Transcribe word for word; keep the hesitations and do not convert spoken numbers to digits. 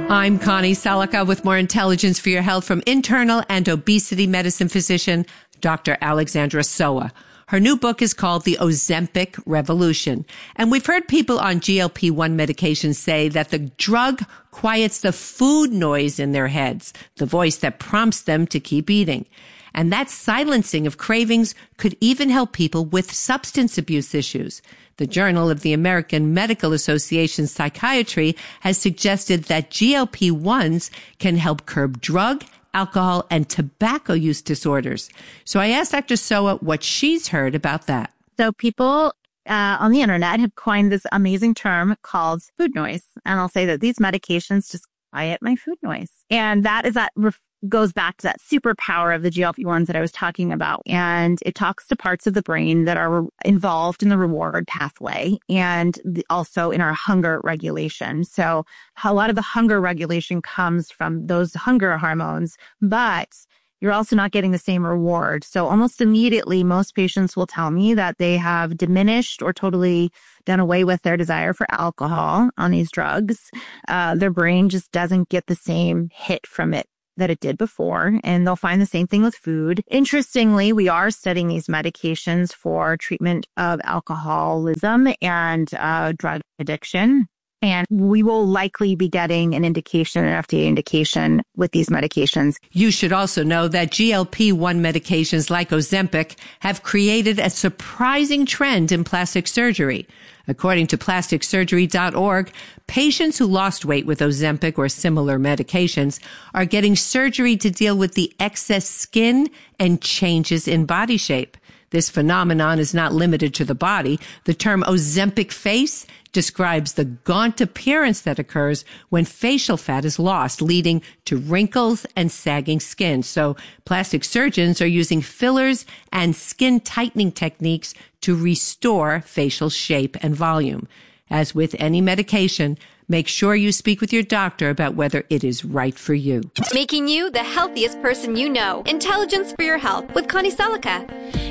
I'm Connie Selica with more intelligence for your health from internal and obesity medicine physician, Doctor Alexandra Soa. Her new book is called The Ozempic Revolution. And we've heard people on G L P one medications say that the drug quiets the food noise in their heads, the voice that prompts them to keep eating. And that silencing of cravings could even help people with substance abuse issues. The Journal of the American Medical Association Psychiatry has suggested that G L P ones can help curb drug, alcohol, and tobacco use disorders. So I asked Doctor Soa what she's heard about that. So people uh, on the internet have coined this amazing term called food noise. And I'll say that these medications just quiet my food noise. And that is that ref- goes back to that superpower of the G L P ones that I was talking about. And it talks to parts of the brain that are involved in the reward pathway and the, also in our hunger regulation. So a lot of the hunger regulation comes from those hunger hormones, but you're also not getting the same reward. So almost immediately, most patients will tell me that they have diminished or totally done away with their desire for alcohol on these drugs. Uh, their brain just doesn't get the same hit from it that it did before, and they'll find the same thing with food. Interestingly, we are studying these medications for treatment of alcoholism and uh, drug addiction. And we will likely be getting an indication, an F D A indication with these medications. You should also know that G L P one medications like Ozempic have created a surprising trend in plastic surgery. According to plastic surgery dot org, patients who lost weight with Ozempic or similar medications are getting surgery to deal with the excess skin and changes in body shape. This phenomenon is not limited to the body. The term Ozempic face describes the gaunt appearance that occurs when facial fat is lost, leading to wrinkles and sagging skin. So plastic surgeons are using fillers and skin tightening techniques to restore facial shape and volume. As with any medication, make sure you speak with your doctor about whether it is right for you. Making you the healthiest person you know. Intelligence for your health with Connie Selica.